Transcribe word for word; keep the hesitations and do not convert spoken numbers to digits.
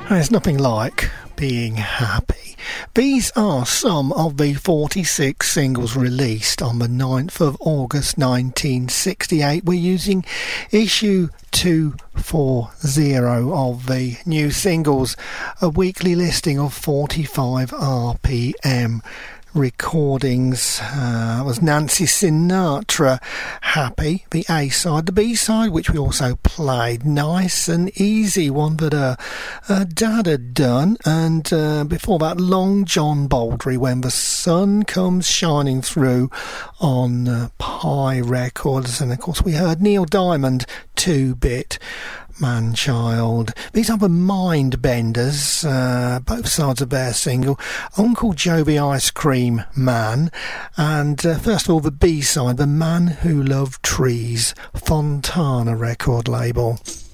There's nothing like being happy. These are some of the forty-six singles released on the ninth of August nineteen sixty-eight. We're using issue two forty of the new singles, a weekly listing of forty-five R P M recordings. Uh, was Nancy Sinatra, Happy, the A side. The B side, which we also played, Nice and Easy, one that uh, uh, Dad had done. And uh, before that, Long John Baldry, When the Sun Comes Shining Through, on uh, Pi Records. And of course we heard Neil Diamond, Two Bit Man-Child. These are the Mindbenders, uh, both sides of their single, Uncle Joe the Ice Cream Man, and uh, first of all the B-side, The Man Who Loved Trees, Fontana record label.